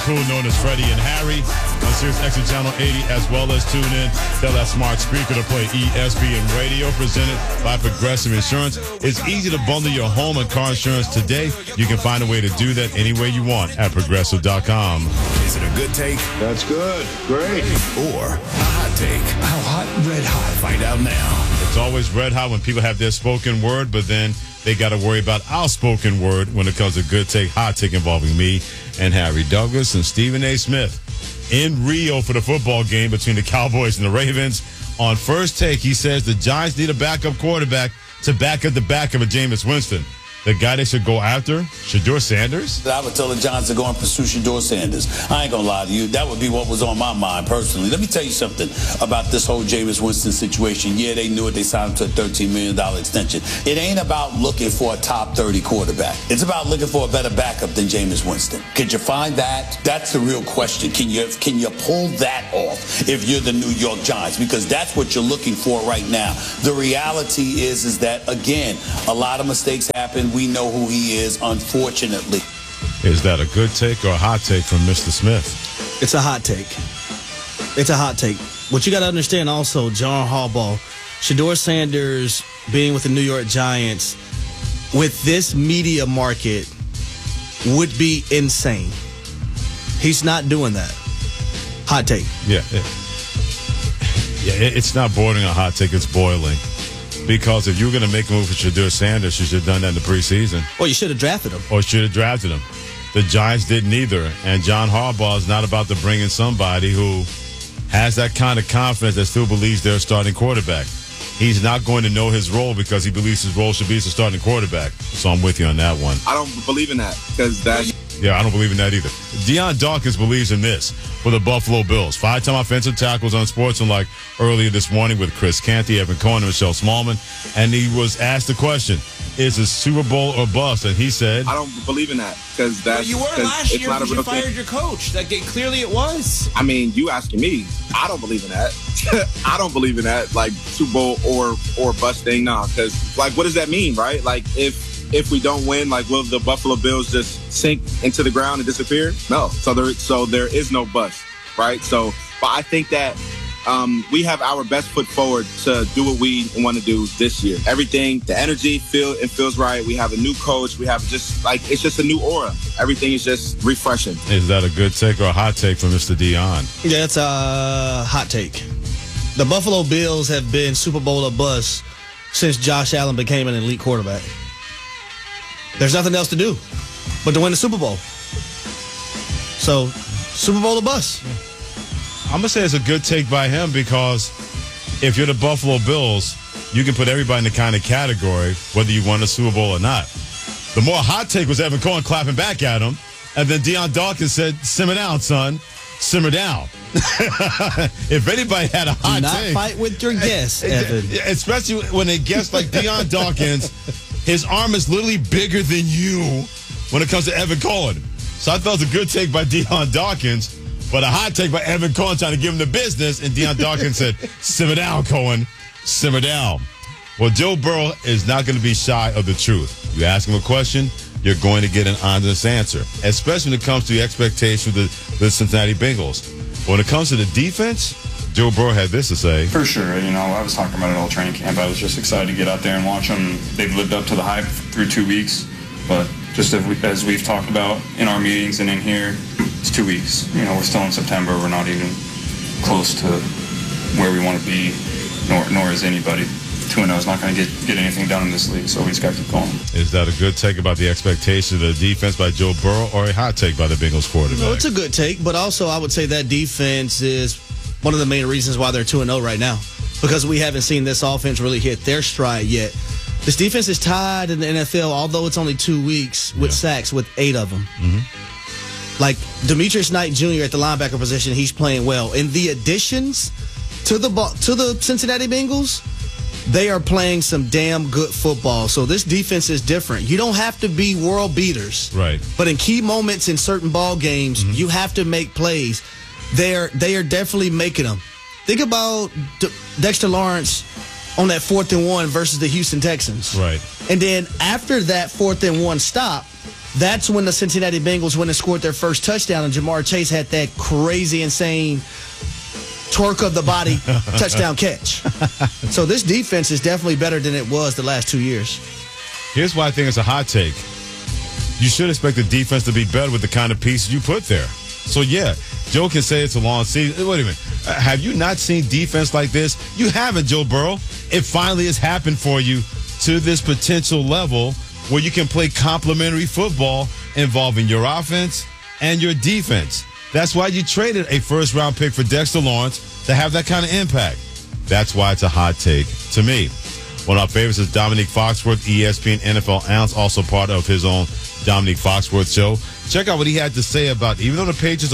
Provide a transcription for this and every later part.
crew known as Freddie and Harry on Sirius XM Channel 80, as well as tune in. Tell that smart speaker to play ESPN Radio, presented by Progressive Insurance. It's easy to bundle your home and car insurance today. You can find a way to do that any way you want at Progressive.com. Is it a good take? That's good. Great. Or a hot take? How hot? Red hot. Find out now. It's always red hot when people have their spoken word, but then they got to worry about our spoken word when it comes to good take, hot take involving me and Harry Douglas and Stephen A. Smith in Rio for the football game between the Cowboys and the Ravens. On First Take, he says the Giants need a backup quarterback to back up the back of a Jameis Winston. The guy they should go after, Shedeur Sanders? I would tell the Giants to go and pursue Shedeur Sanders. I ain't going to lie to you. That would be what was on my mind personally. Let me tell you something about this whole Jameis Winston situation. Yeah, they knew it. They signed him to a $13 million extension. It ain't about looking for a top 30 quarterback. It's about looking for a better backup than Jameis Winston. Could you find that? That's the real question. Can you pull that off if you're the New York Giants? Because that's what you're looking for right now. The reality is that, again, a lot of mistakes happen. We know who he is, unfortunately. Is that a good take or a hot take from Mr. Smith? It's a hot take. It's a hot take. What you got to understand also, John Harbaugh, Shedeur Sanders being with the New York Giants, with this media market, would be insane. He's not doing that. Hot take. Yeah, it's not bordering a hot take. It's boiling. Because if you were going to make a move for Shedeur Sanders, you should have done that in the preseason. Or you should have drafted him. Or should have drafted him. The Giants didn't either. And John Harbaugh is not about to bring in somebody who has that kind of confidence that still believes they're a starting quarterback. He's not going to know his role because he believes his role should be as a starting quarterback. So I'm with you on that one. I don't believe in that because that's... Yeah, I don't believe in that either. Deion Dawkins believes in this for the Buffalo Bills. 5-time offensive tackles on Sportsmanlike earlier this morning with Chris Canty, Evan Cohen, and Michelle Smallman. And he was asked the question, is it Super Bowl or bust? And he said... I don't believe in that because that's... Well, you were last year because you fired your coach. Clearly it was. I mean, you asking me. I don't believe in that. I don't believe in that, like, Super Bowl or bust thing. No, because, like, what does that mean, right? Like, if we don't win, like, will the Buffalo Bills just sink into the ground and disappear? No. So there is no bust, right? So, but I think that we have our best foot forward to do what we want to do this year. Everything, the energy, feels right. We have a new coach. We have it's just a new aura. Everything is just refreshing. Is that a good take or a hot take from Mr. Deion? Yeah, it's a hot take. The Buffalo Bills have been Super Bowl or bust since Josh Allen became an elite quarterback. There's nothing else to do but to win the Super Bowl. So, Super Bowl or bust. I'm going to say it's a good take by him because if you're the Buffalo Bills, you can put everybody in the kind of category, whether you won a Super Bowl or not. The more hot take was Evan Cohen clapping back at him, and then Deion Dawkins said, simmer down, son. Simmer down. If anybody had a hot take. Do not take, fight with your guests, Evan. Especially when they guess like Deion Dawkins, his arm is literally bigger than you when it comes to Evan Cohen. So I thought it was a good take by Deion Dawkins, but a hot take by Evan Cohen trying to give him the business, and Deion Dawkins said, simmer down, Cohen. Simmer down. Well, Joe Burrow is not going to be shy of the truth. You ask him a question, you're going to get an honest answer, especially when it comes to the expectations of the Cincinnati Bengals. When it comes to the defense, Joe Burrow had this to say. For sure. I was talking about it all training camp. I was just excited to get out there and watch them. They've lived up to the hype through 2 weeks. But just as we've talked about in our meetings and in here, it's 2 weeks. We're still in September. We're not even close to where we want to be, nor is anybody. 2-0 is not going to get anything done in this league, so we just got to keep going. Is that a good take about the expectation of the defense by Joe Burrow or a hot take by the Bengals quarterback? No, it's a good take, but also I would say that defense is one of the main reasons why they're 2-0 right now, because we haven't seen this offense really hit their stride yet. This defense is tied in the NFL, although it's only 2 weeks, with sacks, with 8 of them. Mm-hmm. Like Demetrius Knight Jr. at the linebacker position, he's playing well. And the additions to the Cincinnati Bengals, they are playing some damn good football. So this defense is different. You don't have to be world beaters. Right. But in key moments in certain ball games, you have to make plays. They are definitely making them. Think about Dexter Lawrence on that 4th and 1 versus the Houston Texans. Right. And then after that 4th and 1 stop, That's when the Cincinnati Bengals went and scored their first touchdown, and Jamar Chase had that crazy, insane torque of the body touchdown catch. So this defense is definitely better than it was the last 2 years. Here's why I think it's a hot take. You should expect the defense to be better with the kind of pieces you put there. So, yeah, Joe can say it's a long season. Wait a minute. Have you not seen defense like this? You haven't, Joe Burrow. It finally has happened for you to this potential level where you can play complementary football involving your offense and your defense. That's why you traded a first-round pick for Dexter Lawrence to have that kind of impact. That's why it's a hot take to me. One of our favorites is Dominique Foxworth, ESPN NFL analyst, also part of his own Dominique Foxworth show. Check out what he had to say about, even though the Patriots are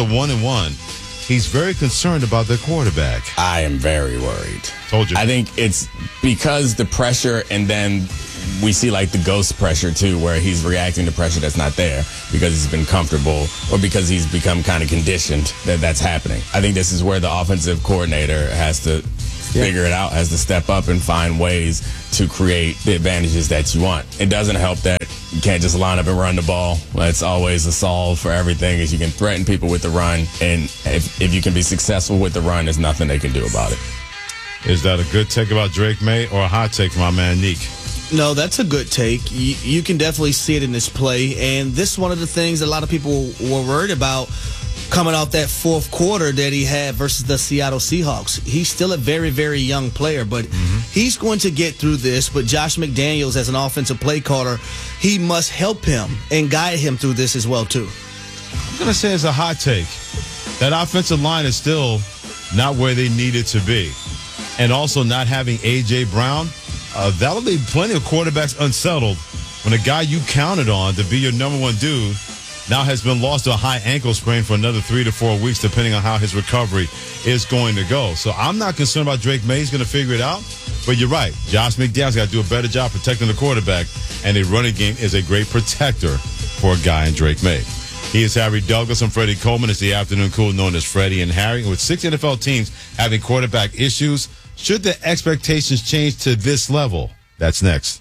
1-1, he's very concerned about their quarterback. I am very worried. Told you. I think it's because the pressure, and then we see like the ghost pressure too, where he's reacting to pressure that's not there because he's been comfortable or because he's become kind of conditioned that that's happening. I think this is where the offensive coordinator has to figure it out, has to step up and find ways to create the advantages that you want. It doesn't help that you can't just line up and run the ball. That's always a solve for everything, is you can threaten people with the run, and if you can be successful with the run, there's nothing they can do about it. Is that a good take about Drake May or a hot take from my man Neek? No, that's a good take. You can definitely see it in this play, and this is one of the things that a lot of people were worried about coming off that fourth quarter that he had versus the Seattle Seahawks. He's still a very, very young player, but he's going to get through this. But Josh McDaniels, as an offensive play caller, he must help him and guide him through this as well, too. I'm going to say it's a hot take. That offensive line is still not where they need it to be. And also not having A.J. Brown, that'll leave plenty of quarterbacks unsettled when a guy you counted on to be your number one dude now has been lost to a high ankle sprain for another 3 to 4 weeks, depending on how his recovery is going to go. So I'm not concerned about Drake May. He's going to figure it out. But you're right. Josh McDaniels got to do a better job protecting the quarterback, and a running game is a great protector for a guy in Drake May. He is Harry Douglas. I'm Freddie Coleman. It's the afternoon cool known as Freddie and Harry. And with 6 NFL teams having quarterback issues, should the expectations change to this level? That's next.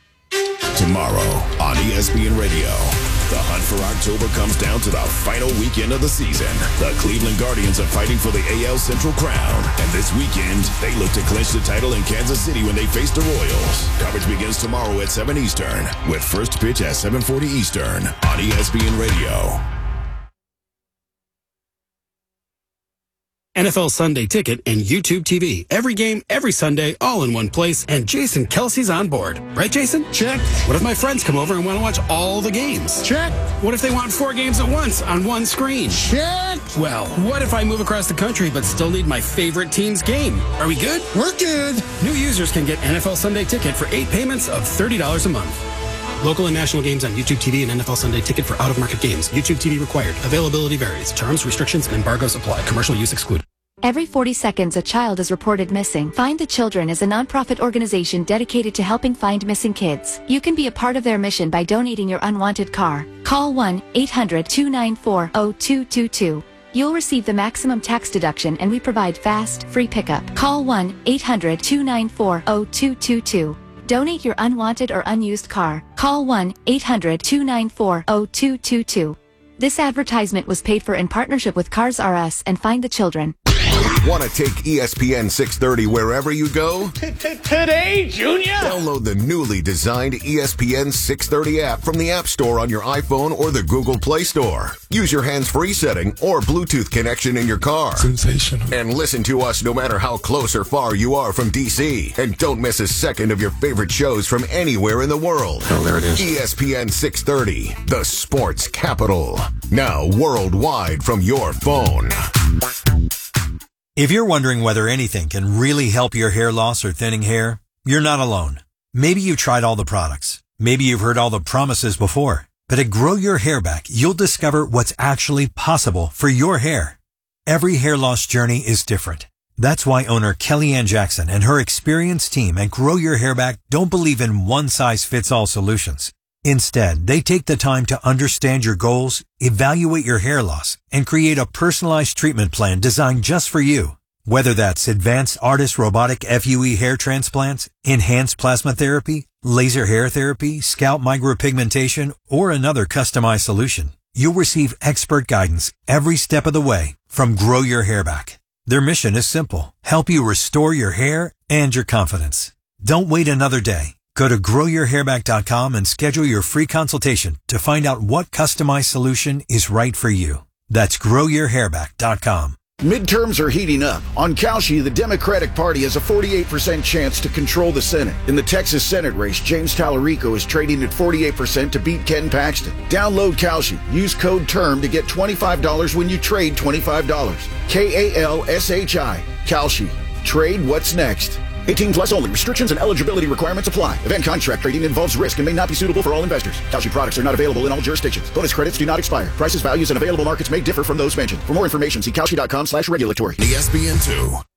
Tomorrow on ESPN Radio. The hunt for October comes down to the final weekend of the season. The Cleveland Guardians are fighting for the AL Central crown. And this weekend, they look to clinch the title in Kansas City when they face the Royals. Coverage begins tomorrow at 7 Eastern, with first pitch at 7:40 Eastern on ESPN Radio. NFL Sunday Ticket and YouTube TV. Every game, every Sunday, all in one place. And Jason Kelsey's on board. Right, Jason? Check. What if my friends come over and want to watch all the games? Check. What if they want 4 games at once on one screen? Check. Well, what if I move across the country but still need my favorite team's game? Are we good? We're good. New users can get NFL Sunday Ticket for 8 payments of $30 a month. Local and national games on YouTube TV and NFL Sunday Ticket for out-of-market games. YouTube TV required. Availability varies. Terms, restrictions, and embargoes apply. Commercial use excluded. Every 40 seconds, a child is reported missing. Find the Children is a nonprofit organization dedicated to helping find missing kids. You can be a part of their mission by donating your unwanted car. Call 1-800-294-0222. You'll receive the maximum tax deduction, and we provide fast, free pickup. Call 1-800-294-0222. Donate your unwanted or unused car. Call 1-800-294-0222. This advertisement was paid for in partnership with Cars R Us and Find the Children. Want to take ESPN 630 wherever you go? Today, Junior! Download the newly designed ESPN 630 app from the App Store on your iPhone or the Google Play Store. Use your hands-free setting or Bluetooth connection in your car. Sensational. And listen to us no matter how close or far you are from DC. And don't miss a second of your favorite shows from anywhere in the world. Oh, there it is. ESPN 630, the sports capital. Now worldwide from your phone. If you're wondering whether anything can really help your hair loss or thinning hair, you're not alone. Maybe you've tried all the products. Maybe you've heard all the promises before. But at Grow Your Hair Back, you'll discover what's actually possible for your hair. Every hair loss journey is different. That's why owner Kellyanne Jackson and her experienced team at Grow Your Hair Back don't believe in one-size-fits-all solutions. Instead, they take the time to understand your goals, evaluate your hair loss, and create a personalized treatment plan designed just for you. Whether that's advanced ARTIS robotic FUE hair transplants, enhanced plasma therapy, laser hair therapy, scalp micropigmentation, or another customized solution, you'll receive expert guidance every step of the way from Grow Your Hair Back. Their mission is simple: help you restore your hair and your confidence. Don't wait another day. Go to growyourhairback.com and schedule your free consultation to find out what customized solution is right for you. That's growyourhairback.com. Midterms are heating up. On Kalshi, the Democratic Party has a 48% chance to control the Senate. In the Texas Senate race, James Tallarico is trading at 48% to beat Ken Paxton. Download Kalshi. Use code TERM to get $25 when you trade $25. KALSHI. Kalshi. Trade what's next. 18 plus only. Restrictions and eligibility requirements apply. Event contract trading involves risk and may not be suitable for all investors. Kalshi products are not available in all jurisdictions. Bonus credits do not expire. Prices, values, and available markets may differ from those mentioned. For more information, see Kalshi.com/regulatory. ESPN2.